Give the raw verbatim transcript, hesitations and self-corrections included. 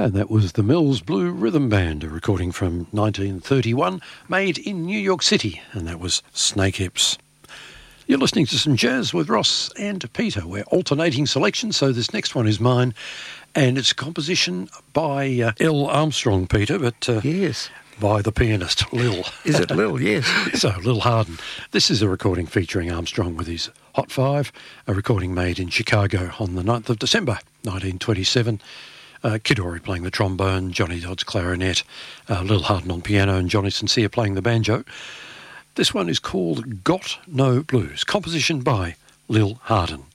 And that was the Mills Blue Rhythm Band, a recording from nineteen thirty-one, made in New York City, and that was Snake Hips. You're listening to some jazz with Ross and Peter. We're alternating selections, so this next one is mine, and it's a composition by uh, L. Armstrong, Peter, but uh, yes, by the pianist Lil. Is it Lil? Yes. So, Lil Hardin. This is a recording featuring Armstrong with his Hot Five, a recording made in Chicago on the ninth of December, nineteen twenty-seven. Uh, Kid Ory playing the trombone, Johnny Dodds clarinet, uh, Lil Hardin on piano, and Johnny Sincere playing the banjo. This one is called Got No Blues, composition by Lil Hardin.